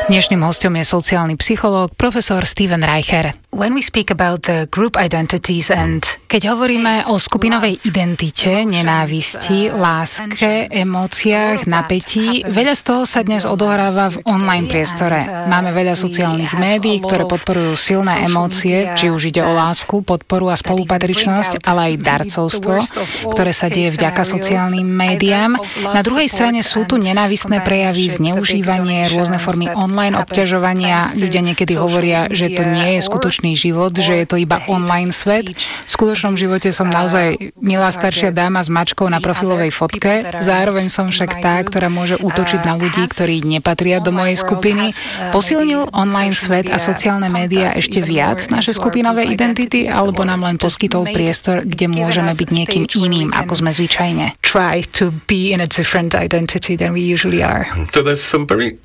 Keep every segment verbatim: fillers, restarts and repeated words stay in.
Dnešným hosťom je sociálny psychológ profesor Steven Reicher. When we speak about the group identities and keď hovoríme o skupinovej identite, nenávisti, láske, emóciách, napätí, veľa z toho sa dnes odohráva v online priestore. Máme veľa sociálnych médií, ktoré podporujú silné emócie, či už ide o lásku, podporu a spolupatričnosť, ale aj darcovstvo, ktoré sa deje vďaka sociálnym médiám. Na druhej strane sú tu nenávistné prejavy, zneužívanie, rôzne formy online obťažovania. Ľudia niekedy hovoria, že to nie je skutočný život, že je to iba online svet. V skutočnom živote som naozaj milá staršia dáma s mačkou na profilovej fotke. Zároveň som však tá, ktorá môže útočiť na ľudí, ktorí nepatria do mojej skupiny. Posilnil online svet a sociálne médiá ešte viac naše skupinové identity, alebo nám len poskytol priestor, kde môžeme byť niekým iným, ako sme zvyčajne? Try to be in a different identity than we usually are. So there's some very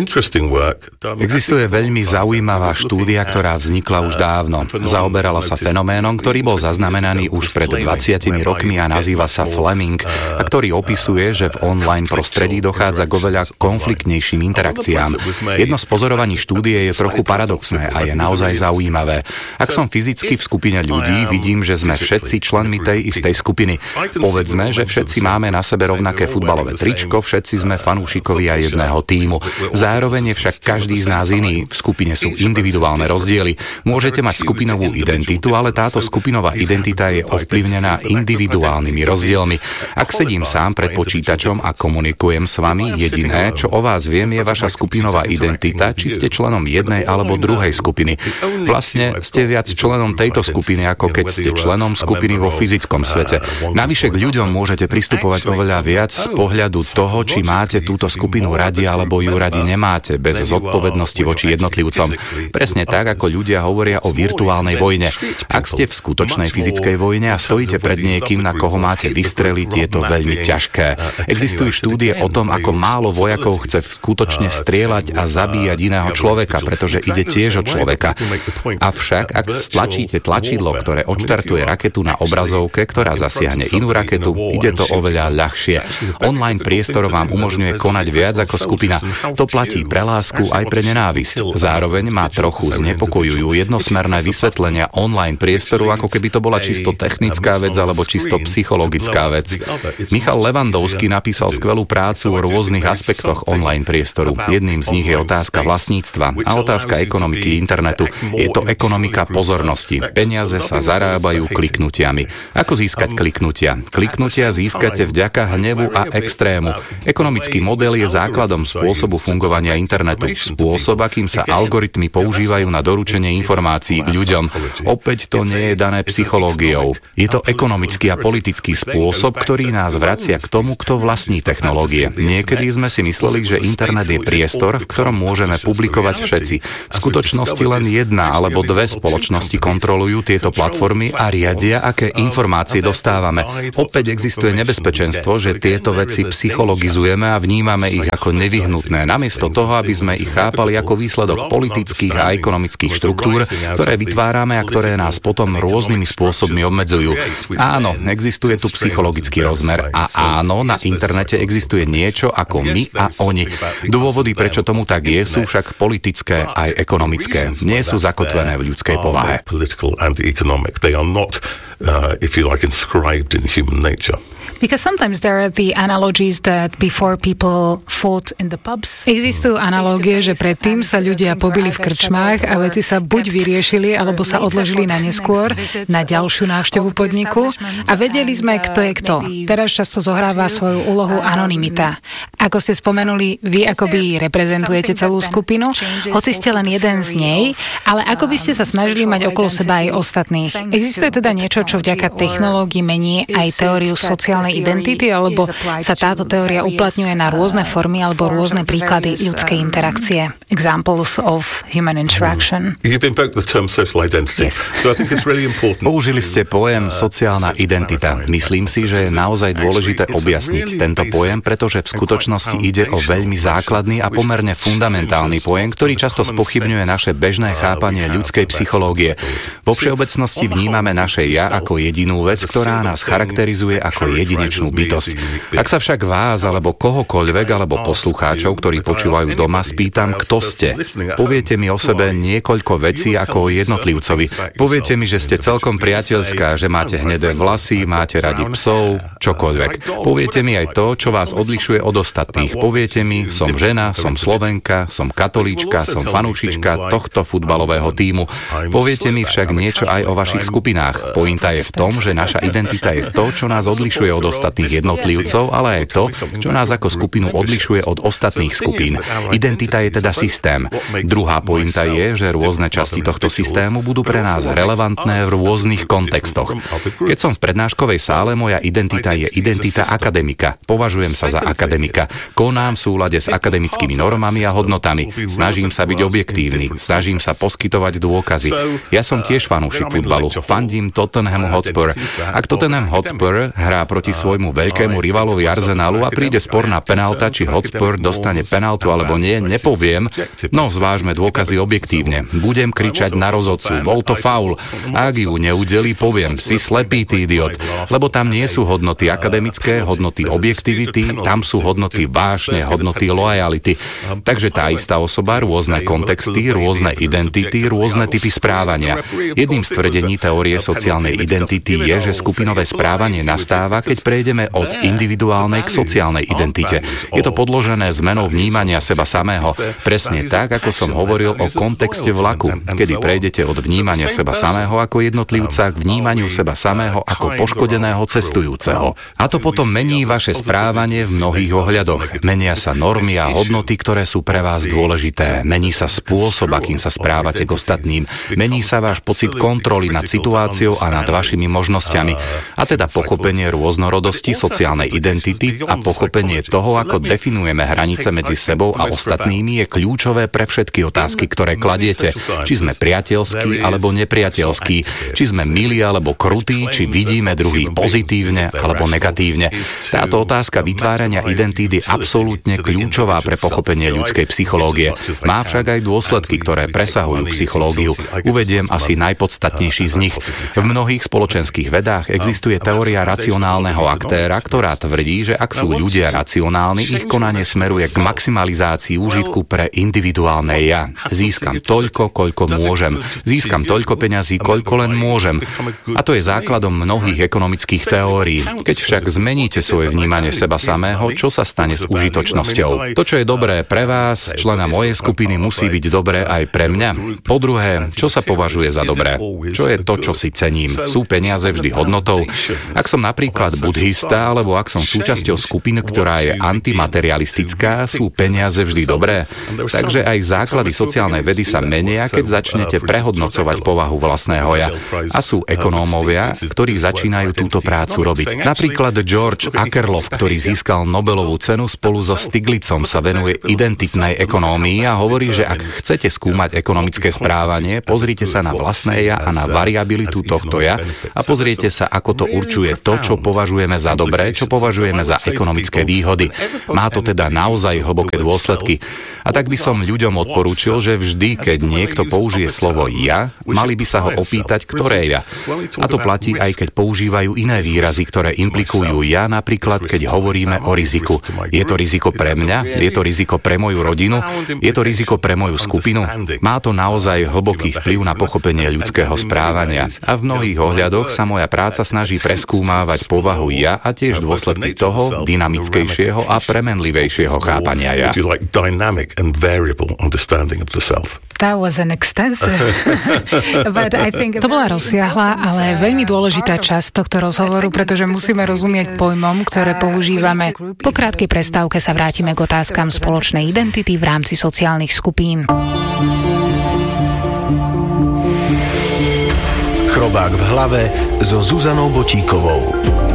Existuje veľmi zaujímavá štúdia, ktorá vznikla už dávno. Zaoberala sa fenoménom, ktorý bol zaznamenaný už pred dvadsiatimi rokmi a nazýva sa Fleming, a ktorý opisuje, že v online prostredí dochádza k oveľa konfliktnejším interakciám. Jedno z pozorovaní štúdie je trochu paradoxné a je naozaj zaujímavé. Ak som fyzicky v skupine ľudí, vidím, že sme všetci členmi tej istej skupiny. Povedzme, že všetci máme na sebe rovnaké futbalové tričko, všetci sme fanúšikovia jedného tímu. Zároveň je však každý z nás iný. V skupine sú individuálne rozdiely. Môžete mať skupinovú identitu, ale táto skupinová identita je ovplyvnená individuálnymi rozdielmi. Ak sedím sám pred počítačom a komunikujem s vami, jediné, čo o vás viem, je vaša skupinová identita, či ste členom jednej alebo druhej skupiny. Vlastne ste viac členom tejto skupiny, ako keď ste členom skupiny vo fyzickom svete. Navyše k ľuďom môžete pristupovať oveľa viac z pohľadu toho, či máte túto skupinu radi alebo ju radi nemáte, bez zodpovednosti voči jednotlivcom. Presne tak, ako ľudia hovoria o virtuálnej vojne. Ak ste v skutočnej fyzickej vojne a stojíte pred niekým, na koho máte vystreliť, je to veľmi ťažké. Existujú štúdie o tom, ako málo vojakov chce skutočne strieľať a zabíjať iného človeka, pretože ide tiež o človeka. Avšak, ak stlačíte tlačidlo, ktoré odštartuje raketu na obrazovke, ktorá zasiahne inú raketu, ide to oveľa ľahšie. Online priestor vám umožňuje konať viac ako skupina. To platí pre lásku aj pre nenávisť. Zároveň má trochu znepokojujú jednosmerné vysvetlenia online priestoru, ako keby to bola čisto technická vec alebo čisto psychologická vec. Michal Levandovský napísal skvelú prácu o rôznych aspektoch online priestoru. Jedným z nich je otázka vlastníctva a otázka ekonomiky internetu. Je to ekonomika pozornosti. Peniaze sa zarábajú kliknutiami. Ako získať kliknutia? Kliknutia získate vďaka hnevu a extrému. Ekonomický model je základom spôsobu fungovania internetu. Spôsob, akým sa algoritmy používajú na doručenie informácií k ľuďom. Opäť to nie je dané psychológiou. Je to ekonomický a politický spôsob, ktorý nás vracia k tomu, kto vlastní technológie. Niekedy sme si mysleli, že internet je priestor, v ktorom môžeme publikovať všetci. V skutočnosti len jedna alebo dve spoločnosti kontrolujú tieto platformy a riadia, aké informácie dostávame. Opäť existuje nebezpečenstvo, že tieto veci psychologizujeme a vnímame ich ako nevyhnutné, namiesto toho, aby sme ich chápali ako výsledok politických a ekonomických štruktúr, ktoré vytvárame a ktoré nás potom rôznymi spôsobmi obmedzujú. Áno, existuje tu psychologický rozmer a áno, na internete existuje niečo ako my a oni. Dôvody, prečo tomu tak je, sú však politické aj ekonomické. Nie sú zakotvené v ľudskej povahe. Because sometimes there are the analogies that before people fought in the pubs. Existujú analógie, že predtým sa ľudia pobili v krčmách a veci sa buď vyriešili, alebo sa odložili na neskôr, na ďalšiu návštevu podniku a vedeli sme, kto je kto. Teraz často zohráva svoju úlohu anonymita. Ako ste spomenuli, vy akoby reprezentujete celú skupinu, hoci ste len jeden z nej, ale ako by ste sa snažili mať okolo seba aj ostatných. Existuje teda niečo, čo vďaka technológii mení aj teóriu sociálnej identity, alebo sa táto teória uplatňuje na rôzne formy alebo rôzne príklady ľudskej interakcie? Examples of human interaction. You've invoked the term social identity. Yes. So I think it's really important. Použili ste pojem sociálna identita. Myslím si, že je naozaj dôležité objasniť tento pojem, pretože v skutočnosti ide o veľmi základný a pomerne fundamentálny pojem, ktorý často spochybňuje naše bežné chápanie ľudskej psychológie. Vo všeobecnosti vnímame naše ja ako jedinú vec, ktorá nás charakterizuje ako jedinečnú bytosť. Ak sa však vás alebo kohokoľvek alebo poslucháčov, ktorí počúvajú doma, spýtam, kto ste, poviete mi o sebe niekoľko vecí ako o jednotlivcovi. Poviete mi, že ste celkom priateľská, že máte hnedé vlasy, máte radi psov, čokoľvek. Poviete mi aj to, čo vás odlišuje od ostatných. Poviete mi, som žena, som Slovenka, som katolíčka, som fanúšička tohto futbalového tímu. Poviete mi však niečo aj o vašich skupinách. Pointa je v tom, že naša identita je to, čo nás odlišuje od ostatných jednotlivcov, ale aj to, čo nás ako skupinu odlišuje od ostatných skupín. Identita je teda systém. Druhá pointa je, že rôzne časti tohto systému budú pre nás relevantné v rôznych kontextoch. Keď som v prednáškovej sále, moja identita je identita akademika. Považujem sa za akademika. Konám v súlade s akademickými normami a hodnotami. Snažím sa byť objektívny. Snažím sa poskytovať dôkazy. Ja som tiež fanúšik futbalu. Fandím Tottenhamu Hotspur. Ak Tottenham Hotspur hrá proti svojmu veľkému rivalovi Arsenalu a príde sporná penálta, či Hotspur dostane penáltu alebo nie, nepoviem. No, zvážme dôkazy objektívne. Budem kričať na rozhodcu. Bol to faul. A ak ju neudelí, poviem, si slepý, ty idiot. Lebo tam nie sú hodnoty akademické, hodnoty objektivity, tam sú hodnoty vášne, hodnoty lojality. Takže tá istá osoba, rôzne kontexty, rôzne identity, rôzne typy správania. Jedným z tvrdení teórie sociálnej identity je, že skupinové správanie nastáva, keď prejdeme od individuálnej k sociálnej identite. Je to podložené zmenou vnímania seba samého. Presne tak, ako som hovoril o kontexte vlaku, kedy prejdete od vnímania seba samého ako jednotlivca k vnímaniu seba samého ako poškodeného cestujúceho. A to potom mení vaše správanie v mnohých ohľadoch. Menia sa normy a hodnoty, ktoré sú pre vás dôležité. Mení sa spôsob, akým sa správate k ostatným. Mení sa váš pocit kontroly nad situáciou a nad vašimi možnosťami. A teda pochopenie rôznorodosti sociálnej identity a pochopenie toho, ako definujeme hranice medzi sebou a ostatnými, je kľúčové pre všetky otázky, ktoré kladiete. Či sme priateľskí alebo nepriateľskí, či sme milí alebo krutí, či vidíme druhých pozitívne alebo negatívne. Táto otázka vytvárania identity je absolútne kľúčová pre pochopenie ľudskej psychológie. Má však aj dôsledky, ktoré presahujú psychológiu. Uvediem asi najpodstatnejší z nich. V mnohých spoločenských vedách existuje teória racionálneho aktéra, ktorá tvrdí, že ak sú ľudia racionálni, ich konanie smeruje k maximalizácii úžitku pre individuálne ja. Získam toľko, koľko môžem. Získam toľko peňazí, koľko len môžem. A to je základom mnohých ekonomických teórií. Keď však zmeníte svoje vnímanie seba samého, čo sa stane s užitočnosťou? To, čo je dobré pre vás, člena mojej skupiny, musí byť dobré aj pre mňa. Po druhé, čo sa považuje za dobré? Čo je to, čo si cením? Sú peniaze vždy hodnotou? Ak som napríklad budhista, alebo ak som súčasťou skupiny, ktorá je antimaterialistická, sú peniaze vždy dobré? Takže aj základy sociálnej vedy sa menia, keď začnete prehodnocovať povahu vlastného ja. A sú ekonómovia, ktorí začínajú túto prácu robiť. Napríklad George Akerlof, ktorý získal Nobelovú cenu spolu so Stiglitzom, sa venuje identitnej ekonómii a hovorí, že ak chcete skúmať ekonomické správanie, pozrite sa na vlastné ja a na variabilitu tohto ja a pozrite sa, ako to určuje to, čo považujeme za dobré, čo považujeme za ekonomické výhody. Má to teda naozaj hlboké dôsledky. A tak by som ľuďom odporúčil, že vždy, keď niekto použije slovo ja, mali by sa ho opýtať, ktoré ja. A to platí aj keď používajú iné výrazy, ktoré implikujú ja, napríklad keď hovoríme o riziku. Je to riziko pre mňa? Je to riziko pre moju rodinu? Je to riziko pre moju skupinu? Má to naozaj hlboký vplyv na pochopenie ľudského správania. A v mnohých ohľadoch sa moja práca snaží preskúmávať povahu ja a tiež dôsledky toho dynamickejšieho a premenlivejšieho chápania ja. That was an extensive. But I think to bola rozsiahla, ale veľmi dôležitá časť tohto rozhovoru, pretože musíme rozumieť pojmom, ktoré používame. Po krátkej prestávke sa vrátime k otázkam spoločnej identity v rámci sociálnych skupín. Chrobák v hlave so Zuzanou Botíkovou.